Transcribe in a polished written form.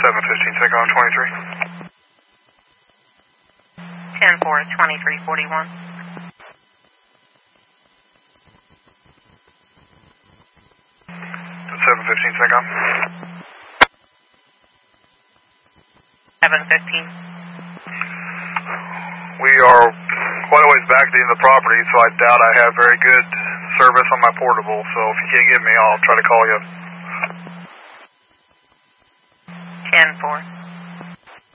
715, take on 23. 10-4, 2341. 715, take on. 715. We are quite a ways back to the end of the property, so I doubt I have very good service on my portable, so if you can't get me, I'll try to call you. 10-4.